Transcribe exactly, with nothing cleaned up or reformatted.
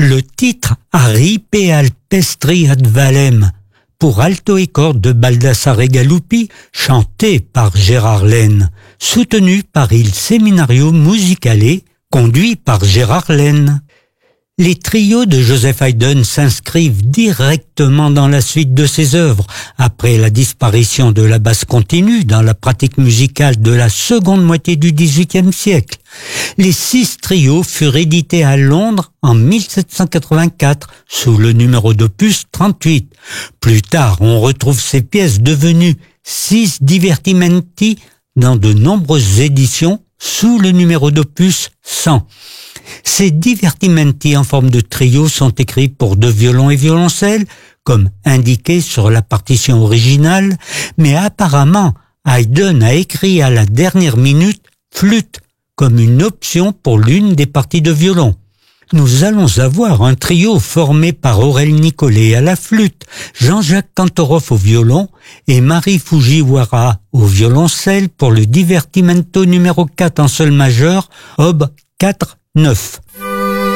Le titre Arripe alpestri ad valem pour alto et cordes de Baldassare Galuppi, chanté par Gérard Laine, soutenu par Il Seminario Musicale, conduit par Gérard Laine. Les trios de Joseph Haydn s'inscrivent directement dans la suite de ses œuvres, après la disparition de la basse continue dans la pratique musicale de la seconde moitié du dix-huitième siècle. Les six trios furent édités à Londres en mille sept cent quatre-vingt-quatre sous le numéro d'opus trente-huit. Plus tard, on retrouve ces pièces devenues six divertimenti dans de nombreuses éditions sous le numéro d'opus cent. Ces divertimenti en forme de trio sont écrits pour deux violons et violoncelle, comme indiqué sur la partition originale, mais apparemment, Haydn a écrit à la dernière minute flûte comme une option pour l'une des parties de violon. Nous allons avoir un trio formé par Aurel Nicolet à la flûte, Jean-Jacques Kantorov au violon et Marie Fujiwara au violoncelle pour le divertimento numéro quatre en sol majeur, Op. quatre neuf.